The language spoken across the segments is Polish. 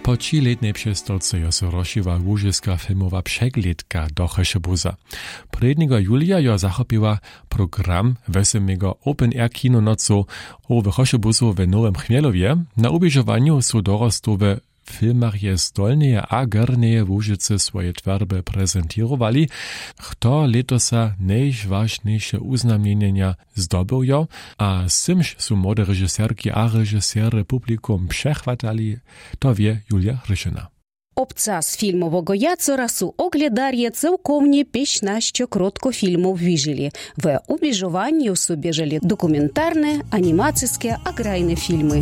Po 3-letnej przestolce jo so rozšiła łużyska filmowa przeglądka do Cheszebuza. 1. julia jo zachopiła program wesemego Open Air Kinonocu w Cheszebuzu w Nowym Chmielowie. Na ubieżowaniu są dorostowe filmarje stolneje a górneje Łużyce swoje twerby prezentowali. Kto letosa najważniejsze uznamienienia zdobył jo, a z czymś są młode reżyserki a reżysery publikum przechwatali, to wie Julia Ryszyna. Obcas filmowego jacorasu oglądarje całkomnie 15 krótkofilmów wyżyli. W ubieżowaniu sobie żyli dokumentarne, animacjskie, a grajne filmy.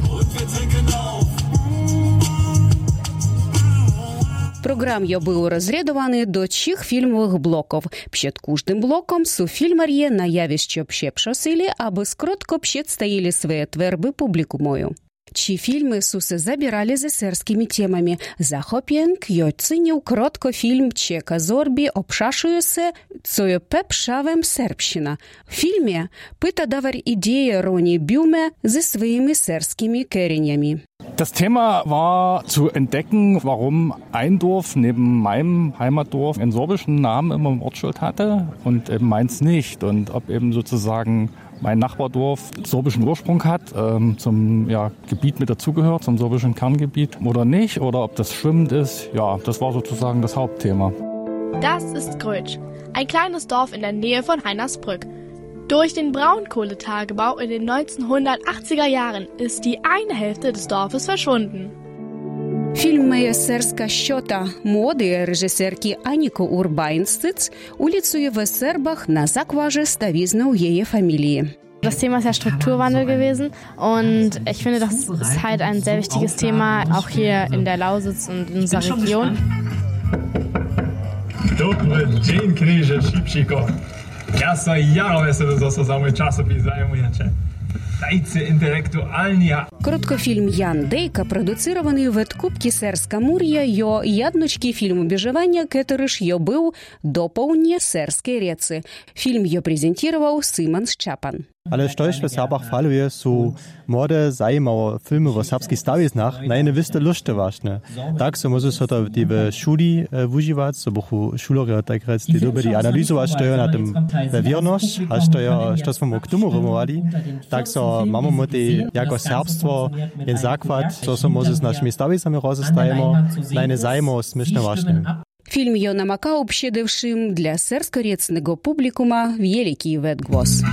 Program był rozrядowany do 3 filmowych bloków. Przed każdym blokiem są filmarje na jawiście przeprosili, aby skrótko przedstawili swoje twerby publikumowi. Ci filmy są się zabierali ze serskimi temami. Zachopienk jo cynił krótkofilm Czeka Zorbi obszaszują się, co je pepszawem serbszczyna. W filmie pyta dawar ideję Roni Biume ze swoimi serskimi korzeniami. Das Thema war zu entdecken, warum ein Dorf neben meinem Heimatdorf einen sorbischen Namen immer im Ortsschild hatte und eben meins nicht. Und ob eben sozusagen mein Nachbardorf sorbischen Ursprung hat, zum Gebiet mit dazugehört, zum sorbischen Kerngebiet oder nicht, oder ob das schwimmend ist. Ja, das war sozusagen das Hauptthema. Das ist Grötsch, ein kleines Dorf in der Nähe von Heinersbrück. Durch den Braunkohletagebau in den 1980er Jahren ist die eine Hälfte des Dorfes verschwunden. Film «Моя серська щота» młodej reżyserki Aniko Urbainszyc ulicuje w Serbach na zakwarze stawizną jej familii. Das Thema ist ja Strukturwandel gewesen und ich finde, das ist halt ein sehr wichtiges Thema, auch hier in der Lausitz und in unserer Region. Dobry dzień, Kryże Szybsiko. Ja so jaro se za samý časopis zajmujecie. Dajcie intelektualnie. Короткофільм «Ян Дейка» продуцирований в Еткубці Серська-Мур'я, йо ядночки фільму «Біжевання», которыш йо був доповнє Серської реці. Фільм йо презентував Симон Щапан. Ale stoiš v Serbach faluje su młode zajímavé filmy v serbských staviznách na jedne vyste lušte vážne. Tak so môžu sa to v šuli využívať, so bochu šuloria tak rec, tí dobili analyzovať, što je na tym wierność, a što smo k tomu romovali, tak so máme moti jako serbstvo jen základ, co so môže s našimi staviznami rozestajemo, na jedne zajímavé smyšne vážne. Фільм йо намакав především для серськорецного публікума великий відгвоз.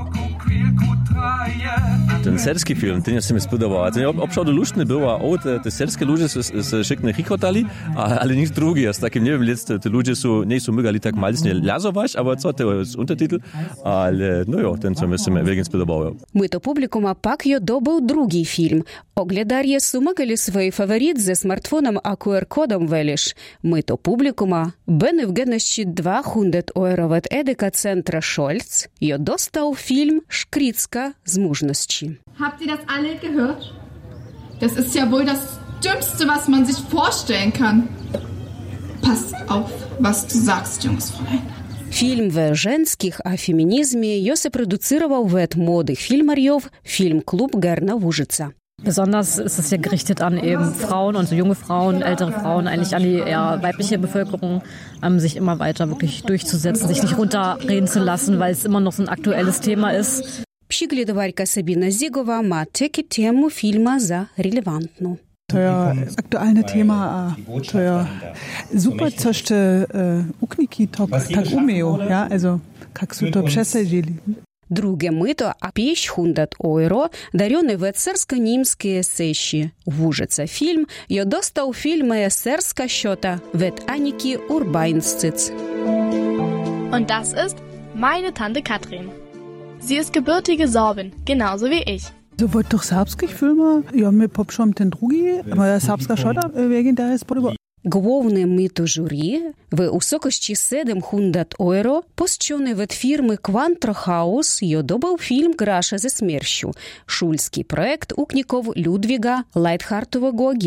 Ten serski film, ten się mi spodobał. Ten obszar luźny był, a te serskie ludzie się szyknie chichotali, ale nikt drugi. Z takim, nie wiem, te ludzie nie są mygali tak malcznie lazować, ale co, to jest untertitel, ale no jo, ten co mi się wielkie spodobał. My to publikuma pak jo dobył drugi film. Oglądarje sumagali swój faworit ze smartfonem a QR-kodem welisz. My to publikuma, beny w genności 200 euro od Edeka Centra Scholz, jo dostał film Szkricka z mужності. Habt ihr das alle gehört? Das ist ja wohl das Dümmste, was man sich vorstellen kann. Pass auf, was du sagst, junges Fräulein. Film w женских о феминизме jo se produzirował wet młodych filmarjów Film Klub Gerna Łużyca. Besonders ist es ja gerichtet an eben Frauen und so junge Frauen, ältere Frauen, eigentlich an die eher weibliche Bevölkerung, sich immer weiter wirklich durchzusetzen, sich nicht runterreden zu lassen, weil es immer noch so ein aktuelles Thema ist. Przyglądarka Sabina Zigova ma tę temu filma za relevantną. To je aktualne tema, to je super, coś ukniki tak umieją, ja, also jak są to przesadzili. Drugie myto a 500 euro darione w sersko-niemskie sesji. Łużyca film jo dostał film «Moja serska щота» wet Aniki Urbainszyc. Und das ist meine Tante Katrin. Sie ist gebürtige Sorbin, genauso wie ich. So wollt doch serbskich filma? Ja, my popšom ten drugi, moja serbska šota, wegen der jest podoba. Główne myto jury w wysokości 700 euro poszczone od firmy Quantrohaus jo dobył film Grasza ze śmiercią. Szulski projekt ukników Ludwiga Leithartowego